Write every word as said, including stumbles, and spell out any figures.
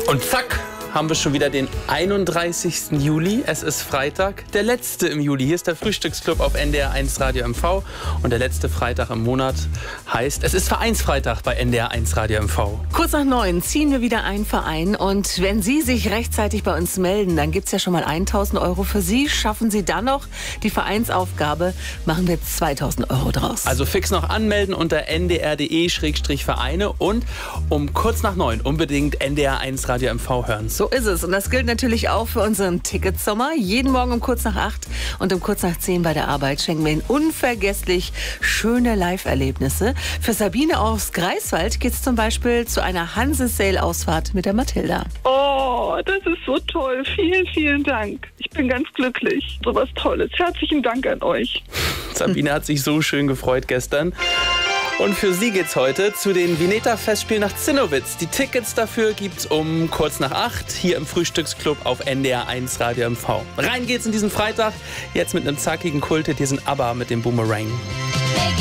Und zack, haben wir schon wieder den einunddreißigsten Juli. Es ist Freitag, der letzte im Juli. Hier ist der Frühstücksclub auf N D R eins Radio M V. Und der letzte Freitag im Monat heißt, es ist Vereinsfreitag bei N D R eins Radio M V. Kurz nach neun ziehen wir wieder einen Verein. Und wenn Sie sich rechtzeitig bei uns melden, dann gibt es ja schon mal tausend Euro für Sie. Schaffen Sie dann noch die Vereinsaufgabe, machen wir zweitausend Euro draus. Also fix noch anmelden unter n d r punkt d e Schrägstrich Vereine und um kurz nach neun unbedingt N D R eins Radio M V hören. So ist es. Und das gilt natürlich auch für unseren Ticketsommer. Jeden Morgen um kurz nach acht und um kurz nach zehn bei der Arbeit schenken wir Ihnen unvergesslich schöne Live-Erlebnisse. Für Sabine aus Greifswald geht es zum Beispiel zu einer Hanse-Sail-Ausfahrt mit der Mathilda. Oh, das ist so toll. Vielen, vielen Dank. Ich bin ganz glücklich. So was Tolles. Herzlichen Dank an euch. Sabine hat sich so schön gefreut gestern. Und für sie geht's heute zu den Vineta-Festspielen nach Zinnowitz. Die Tickets dafür gibt's um kurz nach acht hier im Frühstücksclub auf N D R eins Radio M V. Rein geht's in diesen Freitag, jetzt mit einem zackigen Kult. Hier sind ABBA mit dem Boomerang.